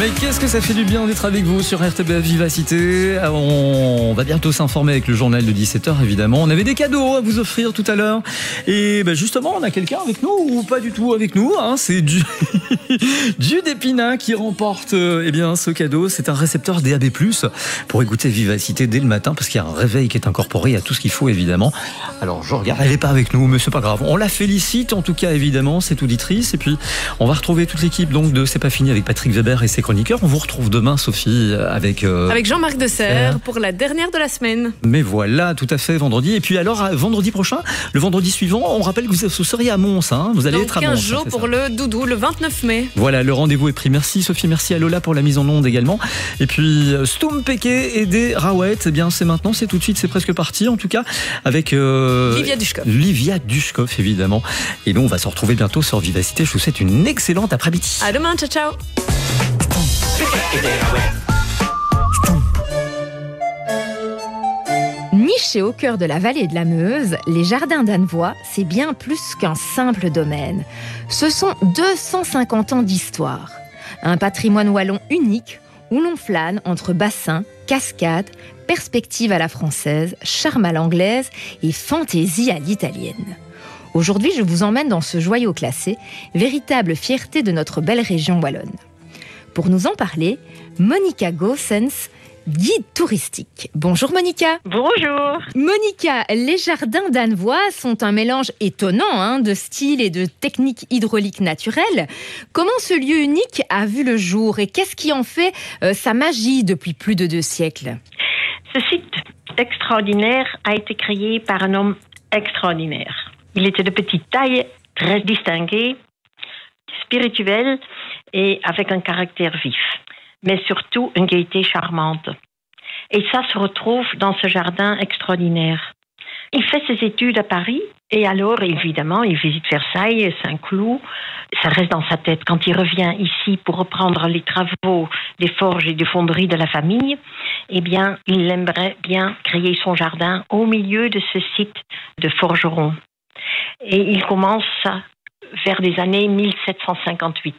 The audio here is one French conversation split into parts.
Mais qu'est-ce que ça fait du bien d'être avec vous sur RTBF Vivacité. On va bientôt s'informer avec le journal de 17h évidemment. On avait des cadeaux à vous offrir tout à l'heure. Et justement, on a quelqu'un avec nous ou pas du tout avec nous. C'est Jude Épina qui remporte ce cadeau. C'est un récepteur DAB+, pour écouter Vivacité dès le matin parce qu'il y a un réveil qui est incorporé à tout ce qu'il faut évidemment. Alors je regarde, elle n'est pas avec nous mais c'est pas grave. On la félicite en tout cas évidemment, cette auditrice. Et puis on va retrouver toute l'équipe donc de C'est pas fini avec Patrick Weber et ses chroniqueurs. On vous retrouve demain, Sophie, avec Jean-Marc Desserre pour la dernière de la semaine. Mais voilà, tout à fait, vendredi. Et puis alors, vendredi prochain, le vendredi suivant, on rappelle que vous serez à Mons. Vous allez être à Mons. 15 jours pour le doudou, le 29 mai. Voilà, le rendez-vous est pris. Merci Sophie, merci à Lola pour la mise en onde également. Et puis Stoum Péké et des Rawet, c'est maintenant, c'est tout de suite, c'est presque parti en tout cas, avec Livia Dushkov évidemment. Et nous, on va se retrouver bientôt sur Vivacité. Je vous souhaite une excellente après-midi. À demain, ciao ciao. Nichés au cœur de la vallée de la Meuse, les jardins d'Annevoie, c'est bien plus qu'un simple domaine. Ce sont 250 ans d'histoire. Un patrimoine wallon unique où l'on flâne entre bassins, cascades, perspectives à la française, charme à l'anglaise et fantaisie à l'italienne. Aujourd'hui, je vous emmène dans ce joyau classé, véritable fierté de notre belle région wallonne. Pour nous en parler, Monica Goossens, guide touristique. Bonjour Monica. Bonjour. Monica, les jardins d'Annevoie sont un mélange étonnant de styles et de techniques hydrauliques naturelles. Comment ce lieu unique a vu le jour et qu'est-ce qui en fait sa magie depuis plus de 2 siècles ? Ce site extraordinaire a été créé par un homme extraordinaire. Il était de petite taille, très distingué, spirituel et avec un caractère vif, mais surtout une gaieté charmante. Et ça se retrouve dans ce jardin extraordinaire. Il fait ses études à Paris et alors, évidemment, il visite Versailles, Saint-Cloud. Ça reste dans sa tête. Quand il revient ici pour reprendre les travaux des forges et des fonderies de la famille, il aimerait bien créer son jardin au milieu de ce site de forgeron. Et il commence vers les années 1758.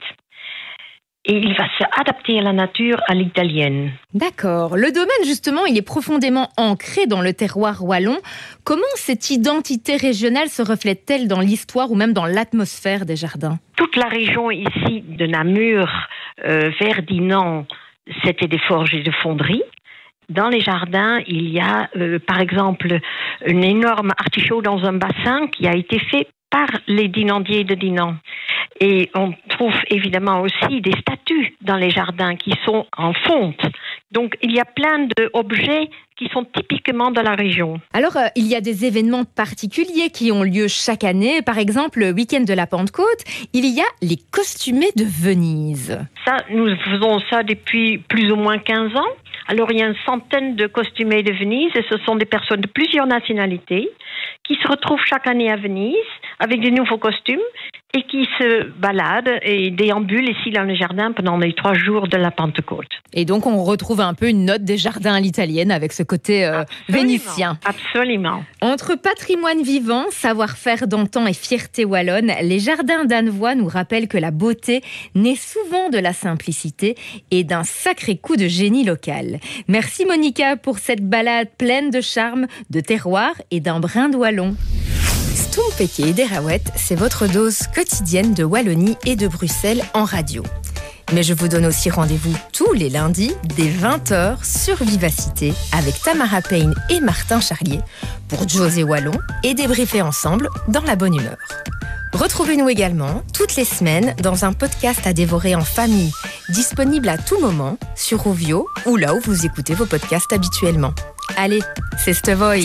Et il va s'adapter à la nature à l'italienne. D'accord. Le domaine, justement, il est profondément ancré dans le terroir wallon. Comment cette identité régionale se reflète-t-elle dans l'histoire ou même dans l'atmosphère des jardins ? Toute la région ici de Namur, vers Dinan, c'était des forges et des fonderies. Dans les jardins, il y a, par exemple, une énorme artichaut dans un bassin qui a été fait par les dinandiers de Dinan. Et on trouve évidemment aussi des statues dans les jardins qui sont en fonte. Donc il y a plein d'objets qui sont typiquement de la région. Alors il y a des événements particuliers qui ont lieu chaque année. Par exemple, le week-end de la Pentecôte, il y a les costumés de Venise. Ça, nous faisons ça depuis plus ou moins 15 ans. Alors il y a une centaine de costumés de Venise et ce sont des personnes de plusieurs nationalités qui se retrouvent chaque année à Venise avec des nouveaux costumes et qui se baladent et déambulent ici dans les jardins pendant les 3 jours de la Pentecôte. Et donc on retrouve un peu une note des jardins à l'italienne avec ce côté vénitien. Absolument. Entre patrimoine vivant, savoir-faire d'antan et fierté wallonne, les jardins d'Annevoie nous rappellent que la beauté naît souvent de la simplicité et d'un sacré coup de génie local. Merci Monica pour cette balade pleine de charme, de terroir et d'un brin de wallon. Stoum Péké et des Rawet, c'est votre dose quotidienne de Wallonie et de Bruxelles en radio. Mais je vous donne aussi rendez-vous tous les lundis dès 20h sur Vivacité avec Tamara Payne et Martin Charlier pour José Wallon et débriefer ensemble dans la bonne humeur. Retrouvez-nous également toutes les semaines dans un podcast à dévorer en famille, disponible à tout moment sur Rovio ou là où vous écoutez vos podcasts habituellement. Allez, c'est Stevoy.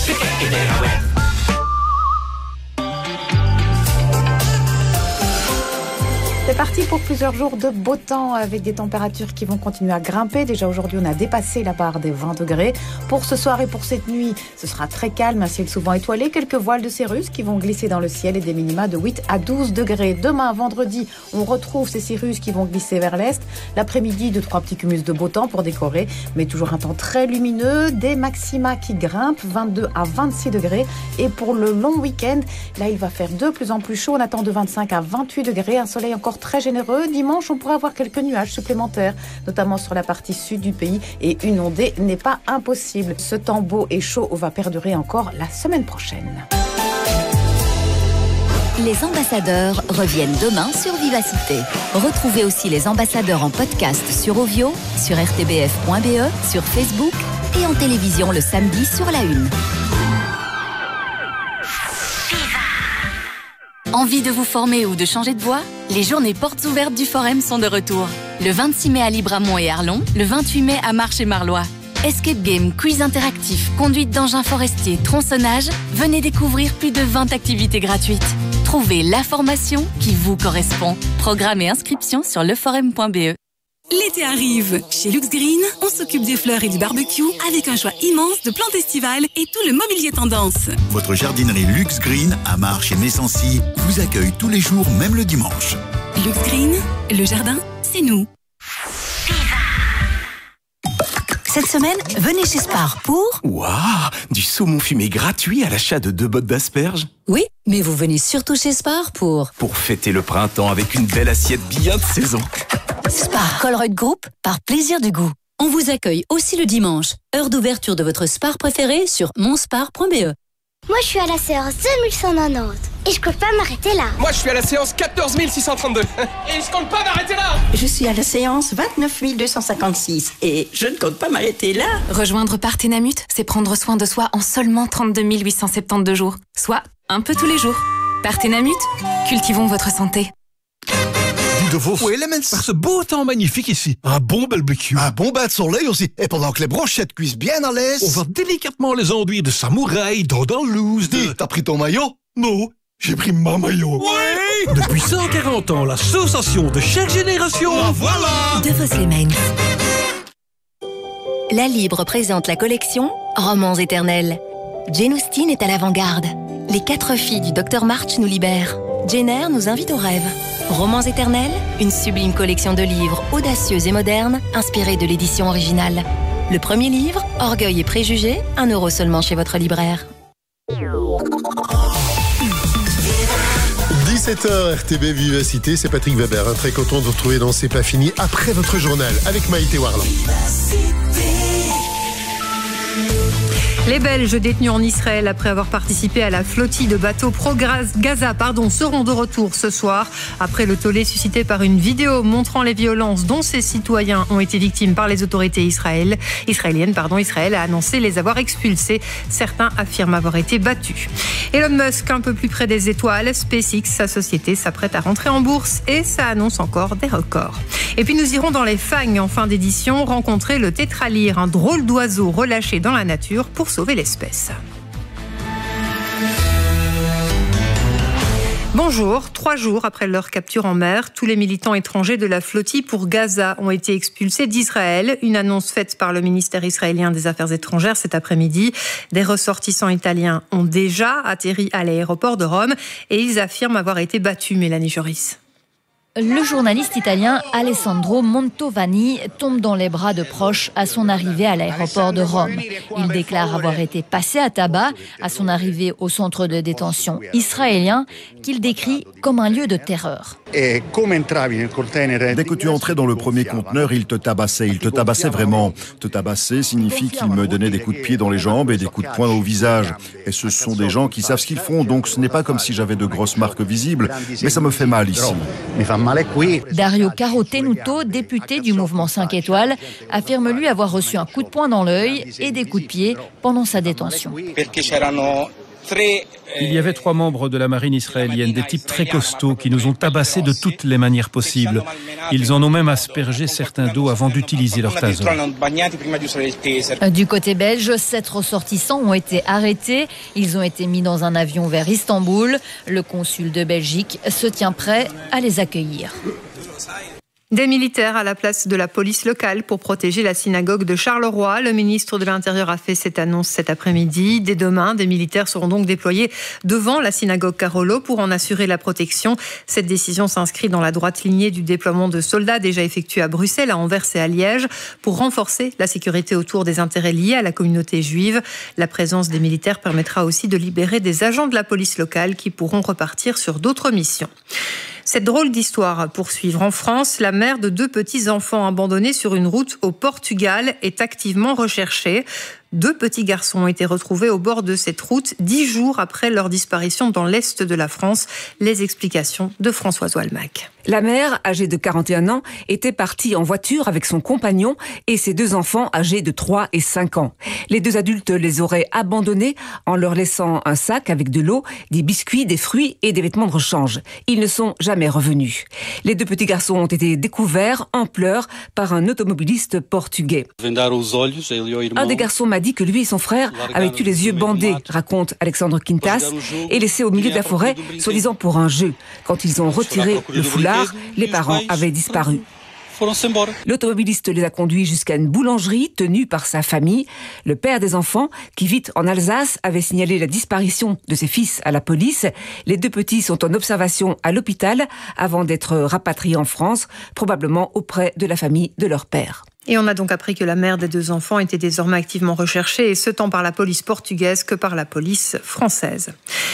C'est parti pour plusieurs jours de beau temps avec des températures qui vont continuer à grimper. Déjà aujourd'hui, on a dépassé la barre des 20 degrés. Pour ce soir et pour cette nuit, ce sera très calme, un ciel souvent étoilé, quelques voiles de cirrus qui vont glisser dans le ciel et des minima de 8 à 12 degrés. Demain, vendredi, on retrouve ces cirrus qui vont glisser vers l'est. L'après-midi, 2-3 petits cumuls de beau temps pour décorer, mais toujours un temps très lumineux, des maxima qui grimpent, 22 à 26 degrés. Et pour le long week-end, là, il va faire de plus en plus chaud. On attend de 25 à 28 degrés, un soleil encore très généreux. Dimanche, on pourrait avoir quelques nuages supplémentaires, notamment sur la partie sud du pays, et une ondée n'est pas impossible. Ce temps beau et chaud va perdurer encore la semaine prochaine. Les ambassadeurs reviennent demain sur Vivacité. Retrouvez aussi les ambassadeurs en podcast sur Ovio, sur rtbf.be, sur Facebook et en télévision le samedi sur la Une. Envie de vous former ou de changer de voie? Les journées portes ouvertes du Forum sont de retour. Le 26 mai à Libramont et Arlon, le 28 mai à Marche et Marlois. Escape game, quiz interactif, conduite d'engins forestiers, tronçonnage, venez découvrir plus de 20 activités gratuites. Trouvez la formation qui vous correspond. Programme et inscription sur leforum.be. L'été arrive. Chez Lux Green, on s'occupe des fleurs et du barbecue avec un choix immense de plantes estivales et tout le mobilier tendance. Votre jardinerie Lux Green à Marche et Messancy vous accueille tous les jours, même le dimanche. Lux Green, le jardin, c'est nous. Cette semaine, venez chez Spar pour... Waouh, du saumon fumé gratuit à l'achat de 2 bottes d'asperges. Oui, mais vous venez surtout chez Spar pour... Pour fêter le printemps avec une belle assiette bien de saison. Spar Colruyt Group, par plaisir du goût. On vous accueille aussi le dimanche. Heure d'ouverture de votre Spar préféré sur monspar.be. Moi, je suis à la séance 2190 et je compte pas m'arrêter là. Moi, je suis à la séance 14632 et je compte pas m'arrêter là. Je suis à la séance 29256 et je ne compte pas m'arrêter là. Rejoindre Parthénamut, c'est prendre soin de soi en seulement 32 872 jours, soit un peu tous les jours. Parthénamut, cultivons votre santé. De vos Elements par ce beau temps magnifique ici. Un bon barbecue. Un bon bain de soleil aussi. Et pendant que les brochettes cuisent bien à l'aise, on va délicatement les enduire de samouraï, d'andalouse, de... T'as pris ton maillot? Non, j'ai pris ma maillot. Ouais. Depuis 140 ans, l'association de chaque génération. Ah, voilà. De vos Elements. La Libre présente la collection Romans éternels. Jane Austen est à l'avant-garde. Les 4 filles du Dr March nous libèrent. Jane Eyre nous invite au rêve. Romans éternels, une sublime collection de livres audacieux et modernes, inspirés de l'édition originale. Le premier livre, Orgueil et préjugés, 1 € seulement chez votre libraire. 17h, RTB Vivacité, c'est Patrick Weber. Très content de vous retrouver dans C'est pas fini après votre journal avec Maïté Warland. Les Belges détenus en Israël après avoir participé à la flottille de bateaux pro-Gaza seront de retour ce soir après le tollé suscité par une vidéo montrant les violences dont ces citoyens ont été victimes par les autorités israéliennes. Israël a annoncé les avoir expulsés. Certains affirment avoir été battus. Elon Musk, un peu plus près des étoiles, SpaceX, sa société, s'apprête à rentrer en bourse et ça annonce encore des records. Et puis nous irons dans les fagnes en fin d'édition rencontrer le tétralyre, un drôle d'oiseau relâché dans la nature pour sauver l'espèce. Bonjour, 3 jours après leur capture en mer, tous les militants étrangers de la flottille pour Gaza ont été expulsés d'Israël. Une annonce faite par le ministère israélien des Affaires étrangères cet après-midi. Des ressortissants italiens ont déjà atterri à l'aéroport de Rome et ils affirment avoir été battus, Mélanie Joris. Le journaliste italien Alessandro Montovani tombe dans les bras de proches à son arrivée à l'aéroport de Rome. Il déclare avoir été passé à tabac à son arrivée au centre de détention israélien qu'il décrit comme un lieu de terreur. Dès que tu entrais dans le premier conteneur, il te tabassait vraiment. Te tabasser signifie qu'il me donnait des coups de pied dans les jambes et des coups de poing au visage. Et ce sont des gens qui savent ce qu'ils font, donc ce n'est pas comme si j'avais de grosses marques visibles, mais ça me fait mal ici. Dario Carotenuto, député du mouvement 5 étoiles, affirme lui avoir reçu un coup de poing dans l'œil et des coups de pied pendant sa détention. Il y avait 3 membres de la marine israélienne, des types très costauds qui nous ont tabassés de toutes les manières possibles. Ils en ont même aspergé certains d'eau avant d'utiliser leur taser. Du côté belge, 7 ressortissants ont été arrêtés. Ils ont été mis dans un avion vers Istanbul. Le consul de Belgique se tient prêt à les accueillir. Des militaires à la place de la police locale pour protéger la synagogue de Charleroi. Le ministre de l'Intérieur a fait cette annonce cet après-midi. Dès demain, des militaires seront donc déployés devant la synagogue Carolo pour en assurer la protection. Cette décision s'inscrit dans la droite lignée du déploiement de soldats déjà effectué à Bruxelles, à Anvers et à Liège pour renforcer la sécurité autour des intérêts liés à la communauté juive. La présence des militaires permettra aussi de libérer des agents de la police locale qui pourront repartir sur d'autres missions. Cette drôle d'histoire à poursuivre. En France, la mère de 2 petits-enfants abandonnés sur une route au Portugal est activement recherchée. 2 petits garçons ont été retrouvés au bord de cette route 10 jours après leur disparition dans l'est de la France. Les explications de Françoise Walmack. La mère, âgée de 41 ans, était partie en voiture avec son compagnon et ses 2 enfants âgés de 3 et 5 ans. Les 2 adultes les auraient abandonnés en leur laissant un sac avec de l'eau, des biscuits, des fruits et des vêtements de rechange. Ils ne sont jamais revenus. Les 2 petits garçons ont été découverts en pleurs par un automobiliste portugais. Un des garçons m'a dit que lui et son frère avaient eu les yeux bandés, raconte Alexandre Quintas, et laissés au milieu de la forêt, soi-disant pour un jeu. Quand ils ont retiré le foulard, les parents avaient disparu. L'automobiliste les a conduits jusqu'à une boulangerie tenue par sa famille. Le père des enfants, qui vit en Alsace, avait signalé la disparition de ses fils à la police. Les 2 petits sont en observation à l'hôpital avant d'être rapatriés en France, probablement auprès de la famille de leur père. Et on a donc appris que la mère des 2 enfants était désormais activement recherchée, et ce tant par la police portugaise que par la police française.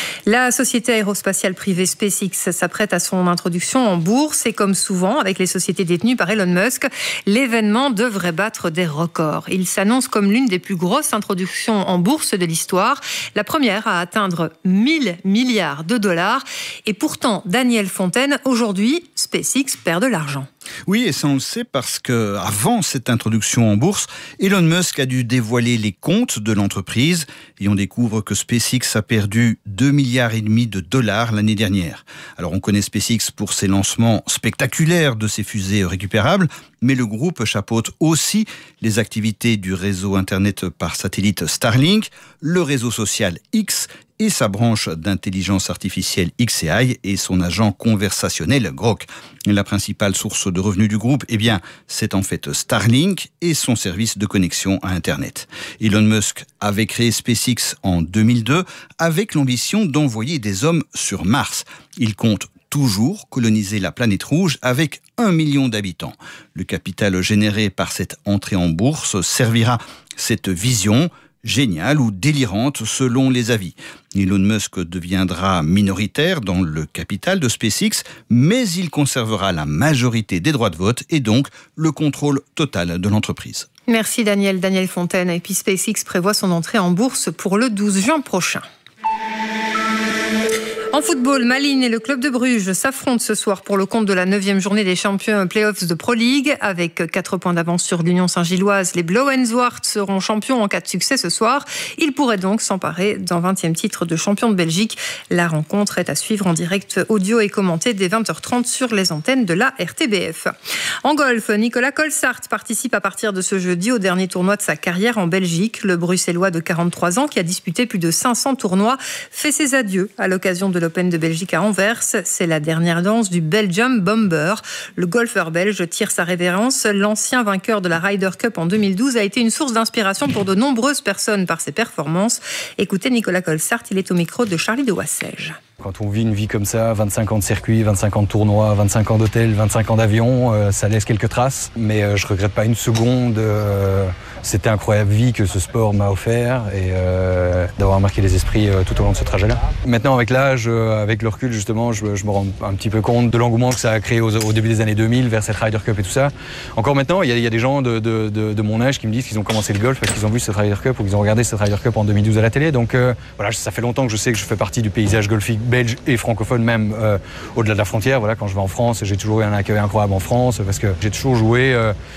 La société aérospatiale privée SpaceX s'apprête à son introduction en bourse, et comme souvent avec les sociétés détenues par Elon Musk, l'événement devrait battre des records. Il s'annonce comme l'une des plus grosses introductions en bourse de l'histoire, la première à atteindre 1000 milliards de dollars. Et pourtant, Daniel Fontaine, aujourd'hui, SpaceX perd de l'argent. Oui, et ça on le sait parce que avant cette introduction en bourse, Elon Musk a dû dévoiler les comptes de l'entreprise et on découvre que SpaceX a perdu 2,5 milliards de dollars l'année dernière. Alors on connaît SpaceX pour ses lancements spectaculaires de ses fusées récupérables, mais le groupe chapeaute aussi les activités du réseau Internet par satellite Starlink, le réseau social X et sa branche d'intelligence artificielle xAI et son agent conversationnel Grok. La principale source de revenus du groupe, c'est en fait Starlink et son service de connexion à Internet. Elon Musk avait créé SpaceX en 2002 avec l'ambition d'envoyer des hommes sur Mars. Il compte toujours coloniser la planète rouge avec 1 million d'habitants. Le capital généré par cette entrée en bourse servira cette vision géniale ou délirante selon les avis. Elon Musk deviendra minoritaire dans le capital de SpaceX, mais il conservera la majorité des droits de vote et donc le contrôle total de l'entreprise. Merci Daniel Fontaine. Et puis SpaceX prévoit son entrée en bourse pour le 12 juin prochain. En football, Malines et le club de Bruges s'affrontent ce soir pour le compte de la 9e journée des champions playoffs de Pro League. Avec 4 points d'avance sur l'Union Saint-Gilloise, les Blauw-en-Zwart seront champions en cas de succès ce soir. Ils pourraient donc s'emparer d'un 20e titre de champion de Belgique. La rencontre est à suivre en direct audio et commentée dès 20h30 sur les antennes de la RTBF. En golf, Nicolas Colsaert participe à partir de ce jeudi au dernier tournoi de sa carrière en Belgique. Le Bruxellois de 43 ans, qui a disputé plus de 500 tournois, fait ses adieux à l'occasion de l'Open de Belgique à Anvers. C'est la dernière danse du Belgium Bomber. Le golfeur belge tire sa révérence. L'ancien vainqueur de la Ryder Cup en 2012 a été une source d'inspiration pour de nombreuses personnes par ses performances. Écoutez Nicolas Colsaert, il est au micro de Charlie de Wassège. Quand on vit une vie comme ça, 25 ans de circuit, 25 ans de tournoi, 25 ans d'hôtel, 25 ans d'avion, ça laisse quelques traces. Mais je regrette pas une seconde cette incroyable vie que ce sport m'a offert et d'avoir marqué les esprits tout au long de ce trajet-là. Maintenant, avec l'âge, avec le recul, justement, je me rends un petit peu compte de l'engouement que ça a créé au début des années 2000 vers cette Ryder Cup et tout ça. Encore maintenant, il y a des gens de mon âge qui me disent qu'ils ont commencé le golf parce qu'ils ont vu cette Ryder Cup ou qu'ils ont regardé cette Ryder Cup en 2012 à la télé. Donc voilà, ça fait longtemps que je sais que je fais partie du paysage golfique belge et francophone, même au-delà de la frontière. Voilà, quand je vais en France, j'ai toujours eu un accueil incroyable en France parce que j'ai toujours joué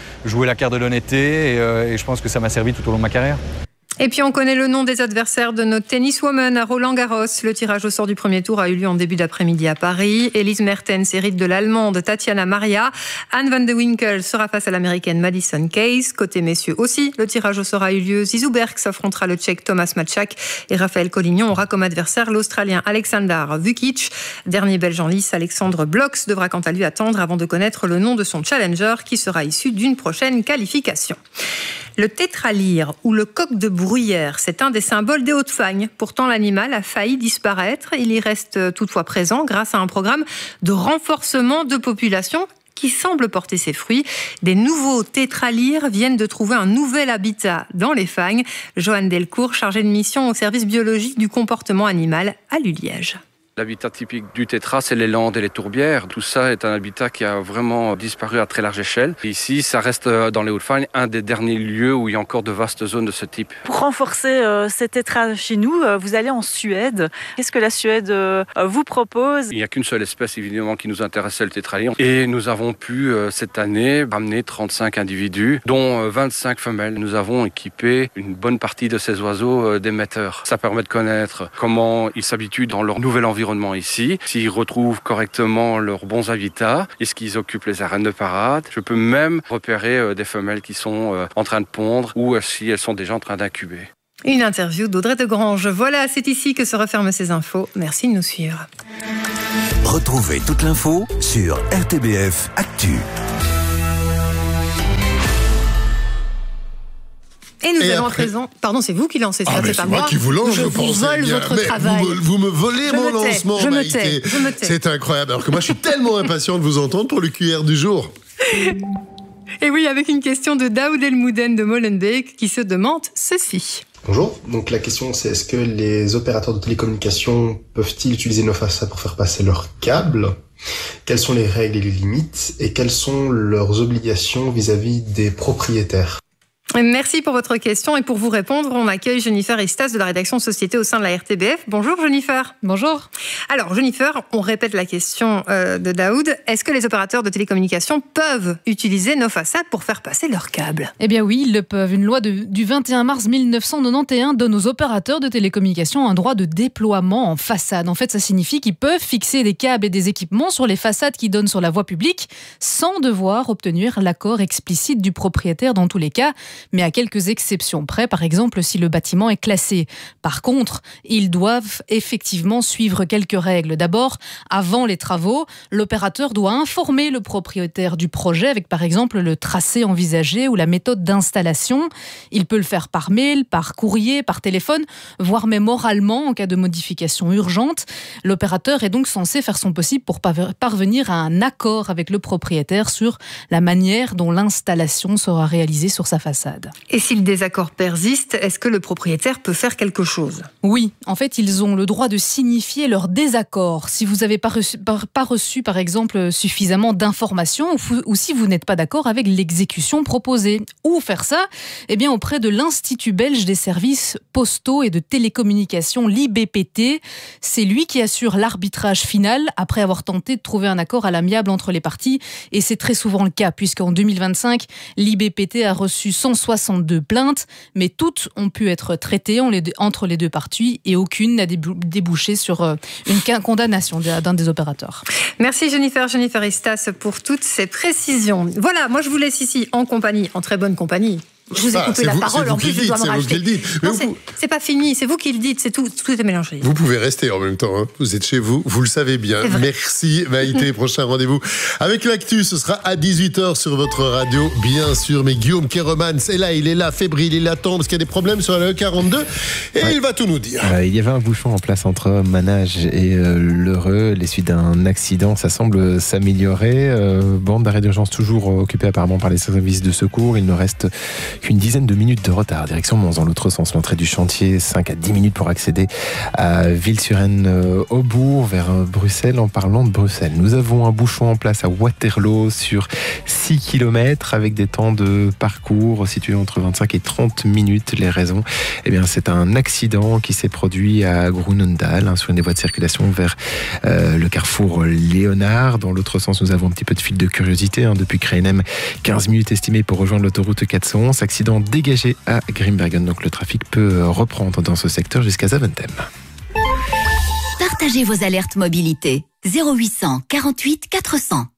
la carte de l'honnêteté et je pense que ça m'a servi tout au long de ma carrière. Et puis on connaît le nom des adversaires de notre tenniswoman à Roland-Garros. Le tirage au sort du premier tour a eu lieu en début d'après-midi à Paris. Elise Mertens hérite de l'Allemande Tatiana Maria. Anne van de Winkel sera face à l'Américaine Madison Keys. Côté messieurs aussi, le tirage au sort a eu lieu. Zizou Berg s'affrontera le Tchèque Thomas Matchak et Raphaël Collignon aura comme adversaire l'Australien Alexander Vukic. Dernier Belge en lice, Alexandre Bloks devra quant à lui attendre avant de connaître le nom de son challenger qui sera issu d'une prochaine qualification. Le tétralyre ou le coq de bruyère, c'est un des symboles des Hauts-de-Fagne. Pourtant, l'animal a failli disparaître. Il y reste toutefois présent grâce à un programme de renforcement de population qui semble porter ses fruits. Des nouveaux tétralyres viennent de trouver un nouvel habitat dans les Fagnes. Joanne Delcourt, chargée de mission au service biologique du comportement animal à l'Uliège. L'habitat typique du tétra, c'est les landes et les tourbières. Tout ça est un habitat qui a vraiment disparu à très large échelle. Et ici, ça reste dans les Hauts-de-Fagne un des derniers lieux où il y a encore de vastes zones de ce type. Pour renforcer ces tétras chez nous, vous allez en Suède. Qu'est-ce que la Suède vous propose? Il n'y a qu'une seule espèce évidemment qui nous intéressait, le tétralion. Et nous avons pu cette année ramener 35 individus, dont 25 femelles. Nous avons équipé une bonne partie de ces oiseaux d'émetteurs. Ça permet de connaître comment ils s'habituent dans leur nouvel environnement ici, s'ils retrouvent correctement leurs bons habitats, est-ce qu'ils occupent les arènes de parade. Je peux même repérer des femelles qui sont en train de pondre ou si elles sont déjà en train d'incuber. Une interview d'Audrey de Grange. Voilà, c'est ici que se referment ces infos. Merci de nous suivre. Retrouvez toute l'info sur RTBF Actu. Et nous allons à présent... Pardon, c'est vous qui lancez ça, c'est pas moi. Qui vous lance, je vous vole votre travail. Vous me volez mon lancement, Maïté. Je me tais. C'est incroyable. Alors que moi, je suis tellement impatient de vous entendre pour le QR du jour. Et oui, avec une question de Daoud Elmouden de Molenbeek qui se demande ceci. Bonjour, donc la question c'est est-ce que les opérateurs de télécommunications peuvent-ils utiliser nos façades pour faire passer leurs câbles? Quelles sont les règles et les limites? Et quelles sont leurs obligations vis-à-vis des propriétaires? Merci pour votre question et pour vous répondre, on accueille Jennifer Estas de la rédaction Société au sein de la RTBF. Bonjour Jennifer. Bonjour. Alors Jennifer, on répète la question de Daoud. Est-ce que les opérateurs de télécommunications peuvent utiliser nos façades pour faire passer leurs câbles? Eh bien oui, ils le peuvent. Une loi du 21 mars 1991 donne aux opérateurs de télécommunications un droit de déploiement en façade. En fait, ça signifie qu'ils peuvent fixer des câbles et des équipements sur les façades qui donnent sur la voie publique sans devoir obtenir l'accord explicite du propriétaire dans tous les cas, mais à quelques exceptions près, par exemple si le bâtiment est classé. Par contre, ils doivent effectivement suivre quelques règles. D'abord, avant les travaux, l'opérateur doit informer le propriétaire du projet avec par exemple le tracé envisagé ou la méthode d'installation. Il peut le faire par mail, par courrier, par téléphone, voire même oralement en cas de modification urgente. L'opérateur est donc censé faire son possible pour parvenir à un accord avec le propriétaire sur la manière dont l'installation sera réalisée sur sa façade. Et si le désaccord persiste, est-ce que le propriétaire peut faire quelque chose? Oui, en fait, ils ont le droit de signifier leur désaccord. Si vous n'avez pas reçu, par exemple, suffisamment d'informations ou si vous n'êtes pas d'accord avec l'exécution proposée. Ou faire ça, eh bien, auprès de l'Institut belge des services postaux et de télécommunications, l'IBPT. C'est lui qui assure l'arbitrage final après avoir tenté de trouver un accord à l'amiable entre les parties. Et c'est très souvent le cas, puisqu'en 2025, l'IBPT a reçu 162 plaintes, mais toutes ont pu être traitées entre les deux parties et aucune n'a débouché sur une condamnation d'un des opérateurs. Merci Jennifer Estas pour toutes ces précisions. Voilà, moi je vous laisse ici en très bonne compagnie. Je vous ai coupé la parole, en plus je dois me racheter. Non, c'est pas fini, c'est vous qui le dites, c'est tout est mélangé. Vous pouvez rester en même temps, hein. Vous êtes chez vous, vous le savez bien. Merci Maïté, prochain rendez-vous avec l'actu, ce sera à 18h sur votre radio, bien sûr. Mais Guillaume Kéroman, c'est là, il est là, fébrile, il attend parce qu'il y a des problèmes sur la E42 et il va tout nous dire. Il y avait un bouchon en place entre Manage et l'Heureux, les suites d'un accident, ça semble s'améliorer. Bande d'arrêt d'urgence toujours occupée apparemment par les services de secours, il ne reste qu'une dizaine de minutes de retard. Direction Mons dans l'autre sens. L'entrée du chantier, 5 à 10 minutes pour accéder à Ville-sur-Aisne-Aubourg vers Bruxelles. En parlant de Bruxelles, nous avons un bouchon en place à Waterloo sur 6 km avec des temps de parcours situés entre 25 et 30 minutes. Les raisons, eh bien, c'est un accident qui s'est produit à Groenendaal, sur une des voies de circulation vers le carrefour Léonard. Dans l'autre sens, nous avons un petit peu de fil de curiosité depuis Kraenem. 15 minutes estimées pour rejoindre l'autoroute 411. Accident dégagé à Grimbergen, donc le trafic peut reprendre dans ce secteur jusqu'à Zaventem. Partagez vos alertes mobilité 0800 48 400.